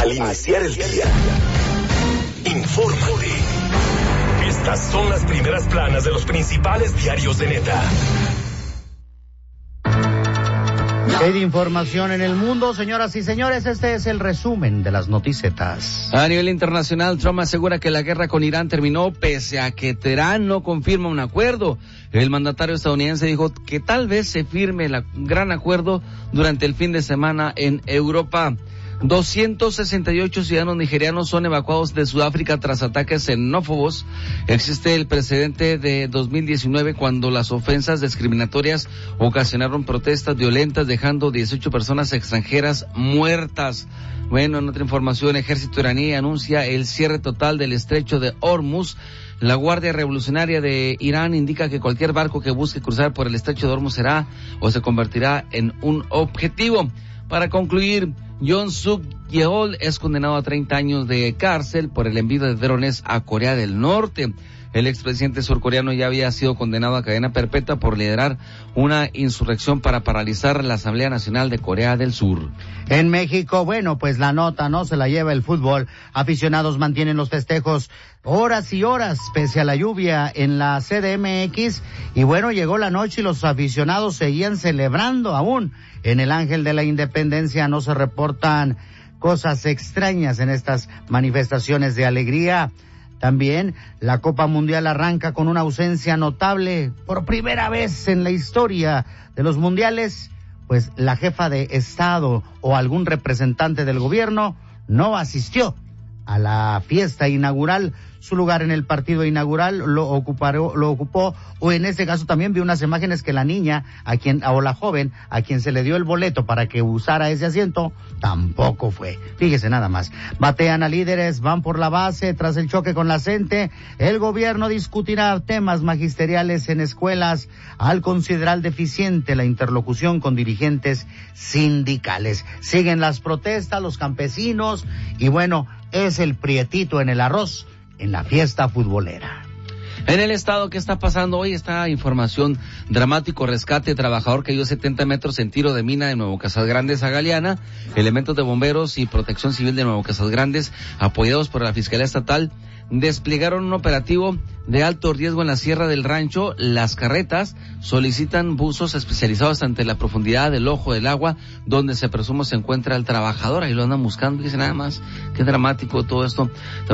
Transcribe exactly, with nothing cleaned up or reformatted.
Al iniciar el día, infórmate. Estas son las primeras planas de los principales diarios de Neta. Hay información en el mundo, señoras y señores, este es el resumen de las noticias. A nivel internacional, Trump asegura que la guerra con Irán terminó pese a que Teherán no confirma un acuerdo. El mandatario estadounidense dijo que tal vez se firme el gran acuerdo durante el fin de semana en Europa. doscientos sesenta y ocho ciudadanos nigerianos son evacuados de Sudáfrica tras ataques xenófobos. Existe el precedente de dos mil diecinueve cuando las ofensas discriminatorias ocasionaron protestas violentas dejando dieciocho personas extranjeras muertas. Bueno, en otra información, Ejército iraní anuncia el cierre total del estrecho de Hormuz. La Guardia Revolucionaria de Irán indica que cualquier barco que busque cruzar por el estrecho de Hormuz será o se convertirá en un objetivo. Para concluir, Yoon Suk Yeol es condenado a treinta años de cárcel por el envío de drones a Corea del Norte. El expresidente surcoreano ya había sido condenado a cadena perpetua por liderar una insurrección para paralizar la Asamblea Nacional de Corea del Sur. En México, bueno, pues la nota no se la lleva el fútbol. Aficionados mantienen los festejos horas y horas pese a la lluvia en la C D M X. Y bueno, llegó la noche y los aficionados seguían celebrando aún. En el Ángel de la Independencia no se reportan cosas extrañas en estas manifestaciones de alegría. También la Copa Mundial arranca con una ausencia notable. Por primera vez en la historia de los mundiales, pues la jefa de Estado o algún representante del gobierno no asistió a la fiesta inaugural. Su lugar en el partido inaugural lo ocuparó, lo ocupó, o en este caso también vi unas imágenes que la niña, a quien, o la joven, a quien se le dio el boleto para que usara ese asiento, tampoco fue. Fíjese nada más. Batean a líderes, van por la base, tras el choque con la CENTE, el gobierno discutirá temas magisteriales en escuelas, al considerar deficiente la interlocución con dirigentes sindicales. Siguen las protestas, los campesinos, y bueno, es el prietito en el arroz en la fiesta futbolera. En el estado, ¿qué está pasando hoy? Esta información: dramático rescate, trabajador cayó setenta metros en tiro de mina de Nuevo Casas Grandes a Galeana. Elementos de bomberos y protección civil de Nuevo Casas Grandes, apoyados por la Fiscalía Estatal, desplegaron un operativo de alto riesgo en la Sierra del Rancho. Las carretas solicitan buzos especializados ante la profundidad del ojo del agua donde se presume se encuentra el trabajador. Ahí lo andan buscando. Dice nada más, qué dramático todo esto.